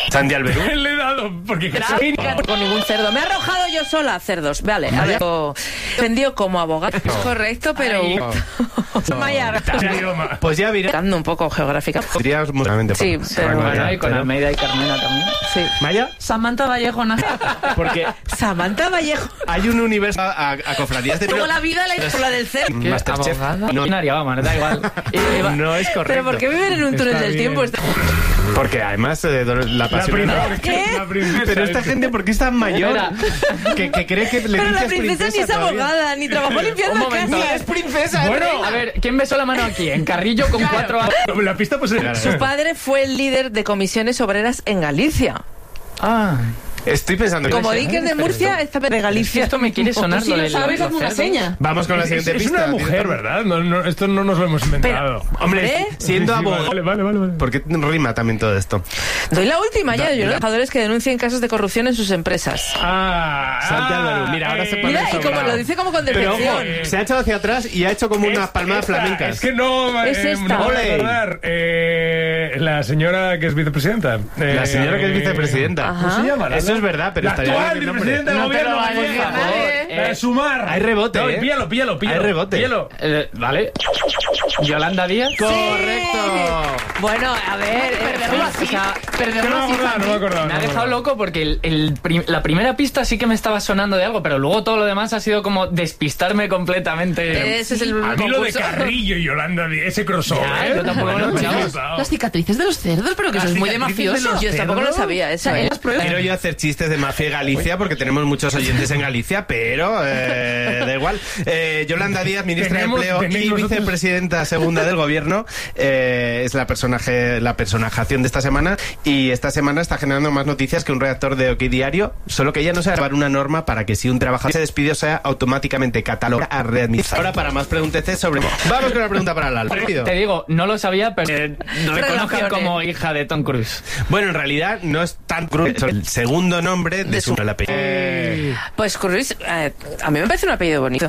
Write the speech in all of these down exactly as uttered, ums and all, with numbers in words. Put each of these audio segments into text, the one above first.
Santi Alberú. Le he dado, porque... Con ningún cerdo. Me he arrojado yo sola a cerdos. Vale, a ver. Defendió como abogado. Es correcto, pero... Maya. Pues ya viré. Dando un poco geográfica. Diríamos musicalmente. Sí, pero bueno, y con Almeida y Carmena también. Sí. ¿Maya? Samantha Vallejo, ¿no? Porque Samantha Vallejo. hay un universo a, a cofradías de... Como la vida la escuela del cerdo. Masterchef. No, vamos, da igual. No es correcto. Pero ¿por qué viven en un túnel Está del bien. tiempo? Porque además eh, la La pasión... princesa, ¿Qué? la princesa, Pero esta gente, ¿por qué es tan mayor? Que, que cree que le Pero la dices princesa ni es todavía. abogada, ni trabajó limpiando Un momento. casas. Es princesa, Bueno, reina. a ver, ¿quién besó la mano aquí? En Carrillo con cuatro años. La pista pues es... Su padre fue el líder de comisiones obreras en Galicia. Ah, Estoy pensando que... Como Diques de Murcia, esta vez de Galicia. esto me quiere sonar Si lo lo de sabes, los hazme una cerdos. seña. Vamos con la Es, siguiente es pista. una mujer, ¿verdad? No, no, esto no nos lo hemos inventado. Hombre, ¿Eh? siendo Sí, sí, abogado... Vale, vale, vale. vale. ¿Por qué rima también todo esto? Doy la última ya. Da- Yo, da- los trabajadores que denuncien casos de corrupción en sus empresas. Ah, Santi ah, Alberú. Mira, ahora se pone Mira, y sobrado. como lo dice como con Pero ojo, decepción. se ha echado hacia atrás y ha hecho como unas Es palmadas esta, flamencas. Es que no, Es eh, esta. no voy a Ole. recordar. Eh, la señora que es vicepresidenta. Eh, La señora que es vicepresidenta. Ajá. ¿Cómo se llama? La- Eso es verdad, pero la estaría actual bien el nombre. vicepresidenta del No te gobierno. lo vayas, María. por favor. La de Sumar. Hay rebote, No, ¿eh? píllalo, píllalo, píllalo. Hay rebote. Píllalo. Eh, vale. Yolanda Díaz. ¡Correcto! Bueno, a ver. Perderlo eh, así. O sea, Que no me acordaba, no me acordaba. Me ha no me dejado acordaba. loco porque el, el prim- la primera pista sí que me estaba sonando de algo, pero luego todo lo demás ha sido como despistarme completamente. Ese es el A mí lo de concurso. Carrillo y Yolanda, ese crossover. Ya, ¿eh? yo tampoco lo he Bueno, escuchado. Las cicatrices de los cerdos, pero que eso es muy de cicatrices de mafioso. los Yo tampoco lo cerdos. sabía eso. ¿eh? Quiero yo hacer chistes de mafia y Galicia porque tenemos muchos oyentes en Galicia, pero eh, da igual. Eh, Yolanda Díaz, ministra Tenemos- de Empleo tenéis y vosotros- vicepresidenta segunda del gobierno, eh, es la personaje, la personajación de esta semana, y esta semana está generando más noticias que un redactor de OK Diario, solo que ella no sabe llevar una norma para que si un trabajador se despidió sea automáticamente catalogado a readmisión. Ahora para más preguntas sobre... Vamos con la pregunta para Lalo. Te digo, no lo sabía, pero eh, reconozcan Relaciones. como hija de Tom Cruise. Bueno, en realidad no es tan cruel. Es el segundo nombre de su apellido. Eh, Pues Cruz, eh, a mí me parece un apellido bonito.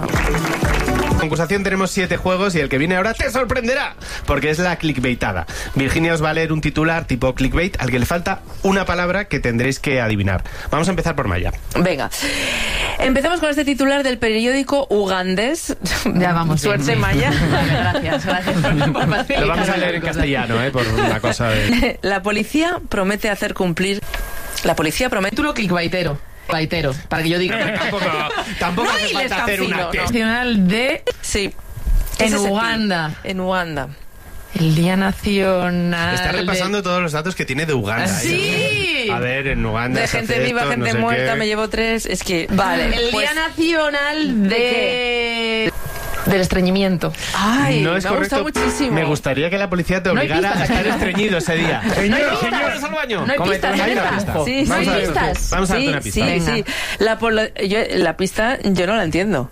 En concursación tenemos siete juegos y el que viene ahora te sorprenderá, porque es la clickbaitada. Virginia os va a leer un titular tipo clickbait al que le falta una palabra que tendréis que adivinar. Vamos a empezar por Maya. Venga. Empezamos con este titular del periódico ugandés. Ya vamos bien. Suerte, Maya. Gracias, gracias por, por facilitar Lo vamos a las leer en cosas. castellano, ¿eh? Por una cosa de... La policía promete hacer cumplir... La policía promete... Título clickbaitero. Baitero, para que yo diga. Tampoco, tampoco No hace hiles falta tan hacer fino, una no. test. Nacional de Sí. En Ese es el Uganda. pi- En Uganda. el Día Nacional. Está repasando todos los datos que tiene de Uganda. Sí. ¿eh? A ver, en Uganda De se gente hace viva, esto, gente no sé muerta, qué. me llevo tres. Es que... Vale. El pues- Día Nacional ¿De de... del estreñimiento. Ay, No es me ha correcto. gustado muchísimo. Me gustaría que la policía te No hay obligara pistas a estar aquí. estreñido ese día. Señor, No hay señor. ¿Vas al baño? No hay Cómete pistas, una ¿hay pista. pistas? Sí, Vamos sí, a ¿Hay ver. pistas? Vamos a darte sí, una pista. Sí, Venga. sí. La, polo- yo- la pista yo no la entiendo.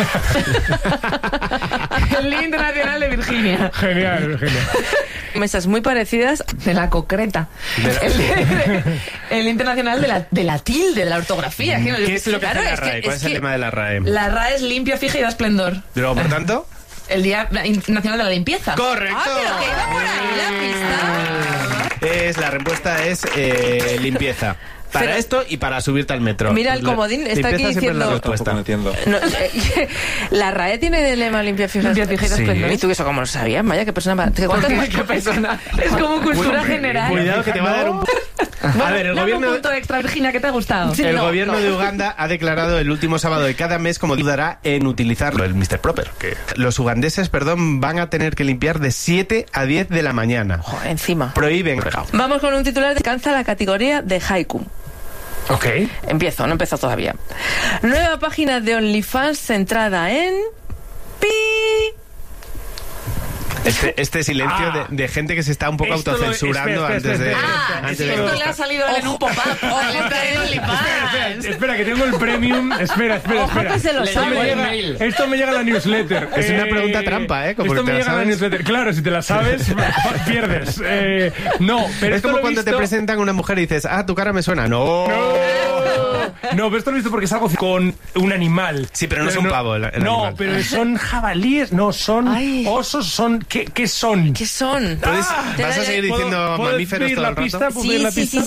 El Día Internacional de Virginia. Genial, genial. Mesas muy parecidas. De la concreta. De la- El, el Internacional de la, de la tilde, de la ortografía. Que- ¿Qué es lo que Claro, hace la es que- RAE? ¿Cuál es es el que- lema de la RAE? La R A E es limpia, fija y da esplendor. Luego, por tanto... El Día Internacional de la Limpieza. ¡Correcto! Ah, pero que iba por ahí la pista. Es, la respuesta es eh, limpieza. Para Pero- esto y para subirte al metro. Mira, el La- comodín está aquí limpieza siempre es la diciendo- respuesta. No entiendo. No, eh, la R A E tiene de lema limpia, fija, Limpia, fija y da Sí. esplendor. ¿Y tú eso cómo lo sabías? Vaya, qué persona... más- ¿Cuántas más? ¿Qué persona? Es como cultura general. Cuidado que te va a dar un... A ver, el Dame gobierno... un punto extra, Virginia, ¿qué te ha gustado? Sí. El No, gobierno no. de Uganda ha declarado el último sábado de cada mes como dudará en utilizarlo, el mister Proper. Que los ugandeses, perdón, van a tener que limpiar de siete a diez de la mañana. Joder, encima. Prohíben. Vamos con un titular que alcanza la categoría de haiku. Ok. Empiezo, no empezó todavía. Nueva página de OnlyFans centrada en... ¡Pi! Este, este silencio Ah. de, de gente que se está un poco Esto lo- autocensurando espera, espera, antes de... espera, Ah, antes si de- esto le ha salido en un pop-up. Le entra en OnlyFans. Espera, espera, que tengo el premium. Espera, espera, Ojo espera. que se lo esto, sabe. me llega, Mail. esto me llega a la newsletter. Es una pregunta trampa, ¿eh? Como esto que te me la llega a la sabes. newsletter. Claro, si te la sabes, pierdes. Eh, no, pero Es esto como lo he cuando te visto- presentan una mujer y dices, ah, tu cara me suena. No. No, pero esto lo he visto porque es algo con un animal. Sí, pero no es un pavo el- el No, animal. pero son jabalíes, no, son Ay. osos, son... ¿Qué, qué son? ¿Qué son? Puedes- Te ¿Vas da- a seguir ¿Puedo- diciendo ¿puedo mamíferos pedir todo la el rato? pista? ¿Puedo Sí, pedir la sí, pista? sí,